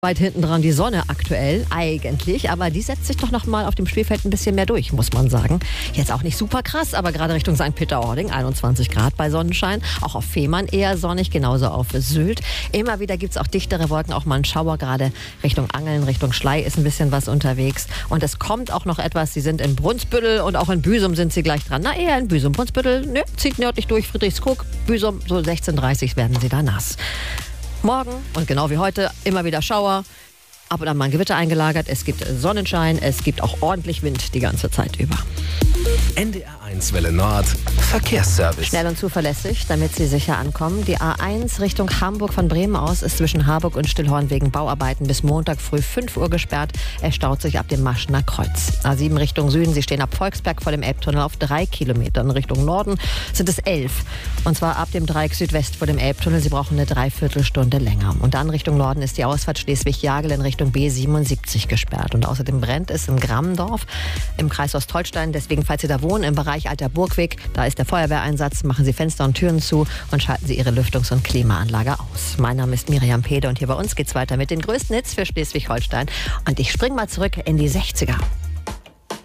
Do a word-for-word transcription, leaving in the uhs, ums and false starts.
Weit hinten dran die Sonne aktuell eigentlich, aber die setzt sich doch noch mal auf dem Spielfeld ein bisschen mehr durch, muss man sagen. Jetzt auch nicht super krass, aber gerade Richtung Sankt Peter-Ording, einundzwanzig Grad bei Sonnenschein. Auch auf Fehmarn eher sonnig, genauso auf Sylt. Immer wieder gibt es auch dichtere Wolken, auch mal einen Schauer, gerade Richtung Angeln, Richtung Schlei ist ein bisschen was unterwegs. Und es kommt auch noch etwas, Sie sind in Brunsbüttel und auch in Büsum sind Sie gleich dran. Na eher in Büsum. Brunsbüttel, ne, zieht nördlich durch, Friedrichskoog, Büsum, so sechzehn Uhr dreißig werden Sie da nass. Morgen und genau wie heute immer wieder Schauer, ab und an mal ein Gewitter eingelagert. Es gibt Sonnenschein, es gibt auch ordentlich Wind die ganze Zeit über. N D R eins Welle Nord, Verkehrsservice. Schnell und zuverlässig, damit Sie sicher ankommen. Die A eins Richtung Hamburg von Bremen aus ist zwischen Harburg und Stillhorn wegen Bauarbeiten bis Montag früh fünf Uhr gesperrt. Es staut sich ab dem Maschener Kreuz. A sieben Richtung Süden, Sie stehen ab Volksberg vor dem Elbtunnel auf drei Kilometern. Richtung Norden sind es elf. Und zwar ab dem Dreieck Südwest vor dem Elbtunnel. Sie brauchen eine Dreiviertelstunde länger. Und dann Richtung Norden ist die Ausfahrt Schleswig-Jagel in Richtung B siebenundsiebzig gesperrt. Und außerdem brennt es in Grammendorf im Kreis Ostholstein. Deswegen, falls Sie da wohnen, im Bereich Alter Burgweg, da ist der Feuerwehreinsatz. Machen Sie Fenster und Türen zu und schalten Sie Ihre Lüftungs- und Klimaanlage aus. Mein Name ist Miriam Pede und hier bei uns geht's weiter mit den größten Hits für Schleswig-Holstein. Und ich spring mal zurück in die sechziger.